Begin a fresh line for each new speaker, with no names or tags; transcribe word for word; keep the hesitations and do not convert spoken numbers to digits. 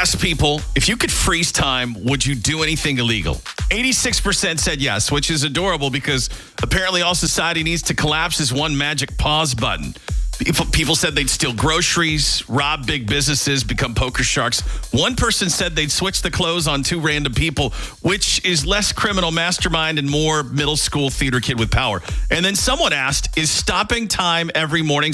asked people, if you could freeze time, would you do anything illegal? eighty-six percent said yes, which is adorable because apparently all society needs to collapse is one magic pause button. People, people said they'd steal groceries, rob big businesses, become poker sharks. One person said they'd switch the clothes on two random people, which is less criminal mastermind and more middle school theater kid with power. And then someone asked, is stopping time every morning